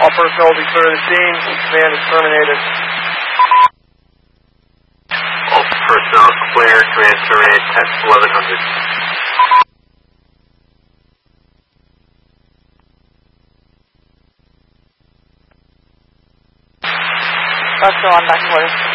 All personnel will be clear of the scene. Command is terminated. All personnel clear. Command terminated. Test 1100. Let's go on back to orders.